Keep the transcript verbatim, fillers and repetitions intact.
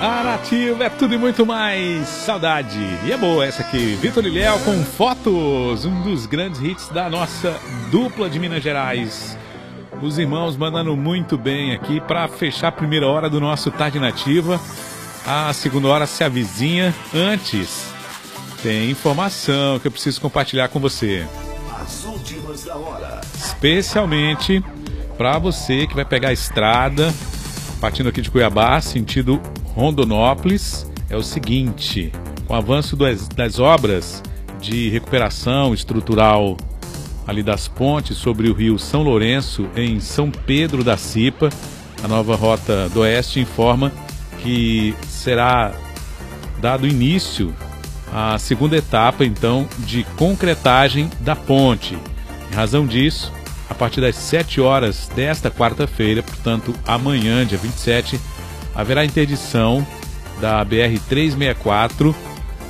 A Nativa é tudo e muito mais. Saudade. E é boa essa aqui. Vitor e Léo com Fotos. Um dos grandes hits da nossa dupla de Minas Gerais. Os irmãos mandando muito bem aqui para fechar a primeira hora do nosso Tarde Nativa. A segunda hora se avizinha. Antes, tem informação que eu preciso compartilhar com você. As últimas da hora. Especialmente para você que vai pegar a estrada, partindo aqui de Cuiabá, sentido Rondonópolis. É o seguinte, com o avanço das, das obras de recuperação estrutural ali das pontes sobre o rio São Lourenço, em São Pedro da Cipa, a nova Rota do Oeste informa que será dado início à segunda etapa, então, de concretagem da ponte. Em razão disso, a partir das sete horas desta quarta-feira, portanto, amanhã, dia vinte e sete, haverá interdição da B R trezentos e sessenta e quatro